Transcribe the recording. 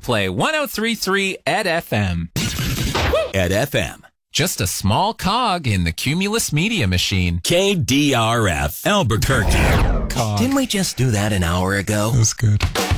play 103.3 Ed FM. Ed FM. Just a small cog in the Cumulus Media machine. KDRF, Albuquerque. Cog. Didn't we just do that an hour ago? That was good.